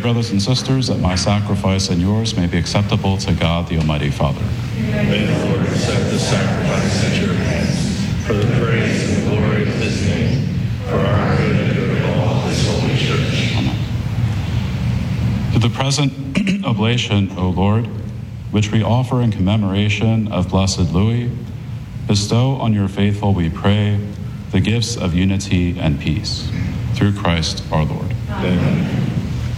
brothers and sisters, that my sacrifice and yours may be acceptable to God, the Almighty Father. May the Lord accept this sacrifice at your hands for the praise and glory of his name, for our good and good of all his holy church. Amen. To the present oblation, O Lord, which we offer in commemoration of Blessed Louis, bestow on your faithful, we pray, the gifts of unity and peace. Through Christ our Lord. Amen.